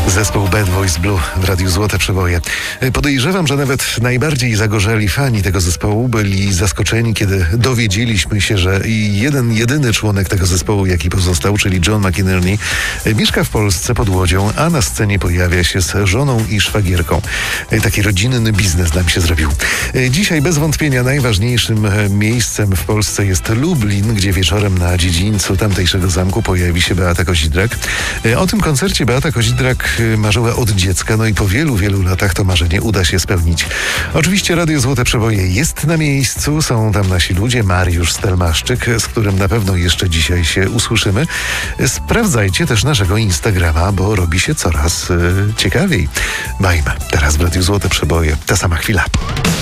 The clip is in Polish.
Zespół Bad Boys Blue w Radiu Złote Przeboje. Podejrzewam, że nawet najbardziej zagorzali fani tego zespołu byli zaskoczeni, kiedy dowiedzieliśmy się, że jedyny członek tego zespołu, jaki pozostał, czyli John McInerney, mieszka w Polsce pod Łodzią, a na scenie pojawia się z żoną i szwagierką. Taki rodzinny biznes nam się zrobił. Dzisiaj bez wątpienia najważniejszym miejscem w Polsce jest Lublin, gdzie wieczorem na dziedzińcu tamtejszego zamku pojawi się Beata Kozidrak. O tym koncercie Beata Kozidrak marzyła od dziecka, no i po wielu, wielu latach to marzenie uda się spełnić. Oczywiście Radio Złote Przeboje jest na miejscu, są tam nasi ludzie, Mariusz Stelmaszczyk, z którym na pewno jeszcze dzisiaj się usłyszymy. Sprawdzajcie też naszego Instagrama, bo robi się coraz ciekawiej. Bajmy. Teraz w Radiu Złote Przeboje ta sama chwila.